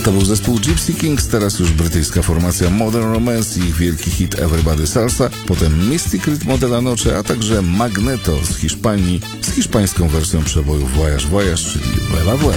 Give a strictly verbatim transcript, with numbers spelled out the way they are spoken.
To był zespół Gypsy Kings, teraz już brytyjska formacja Modern Romance i ich wielki hit Everybody Salsa, potem Mystic Ritmo de la Noche, a także Magneto z Hiszpanii z hiszpańską wersją przeboju Voyage Voyage, czyli Vuela Vuela.